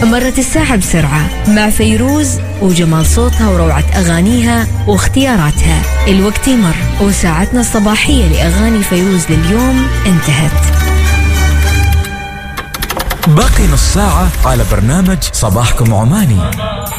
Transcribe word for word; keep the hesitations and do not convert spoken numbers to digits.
مرت الساعة بسرعة مع فيروز وجمال صوتها وروعة أغانيها واختياراتها. الوقت يمر وساعتنا الصباحية لأغاني فيروز لليوم انتهت. باقي نص ساعة على برنامج صباحكم عماني.